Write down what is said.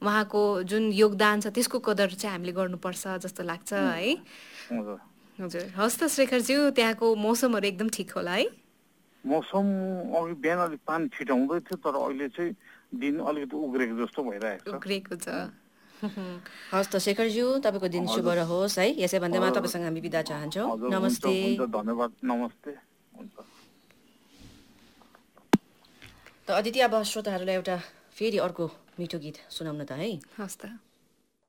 उहाँको जुन योगदान छ त्यसको कदर चाहिँ हामीले गर्नुपर्छ जस्तो लाग्छ है। हजुर हजुर हस् त शेखरज्यू, त्यहाँको मौसमहरू एकदम ठिक होला है? मौसम अघि बिहान अलिक पानी छिटाउँदै थियो, तर अहिले चाहिँ दिन अलिकति उग्रेको जस्तो भइरहेको छ। उग्रेको छ। हस् त शेखरज्यू, तपाईँको दिन शुभ हजुर रहोस् है। यसै भन्दैमा हजुर तपाईँसँग हामी बिदा चाहन्छौँ। हजुर हुन्छ नमस्ते। हुन्छ, धन्यवाद, नमस्ते, हुन्छ। त अदिति, अब श्रोताहरूलाई एउटा फेरि अर्को मिठो गीत सुनाउन त है। हस् त।